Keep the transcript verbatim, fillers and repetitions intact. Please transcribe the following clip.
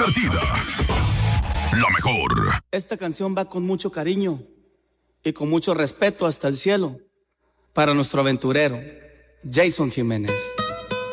partida. La mejor. Esta canción va con mucho cariño y con mucho respeto hasta el cielo para nuestro aventurero, Jason Jiménez.